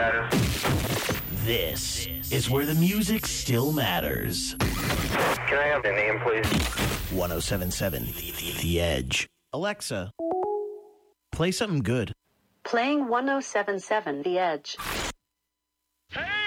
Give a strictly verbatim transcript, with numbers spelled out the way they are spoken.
status. This is where the music still matters. Can I have the name, please? one oh seven point seven The, the Edge. Alexa, play something good. Playing one oh seven point seven The Edge. Hey!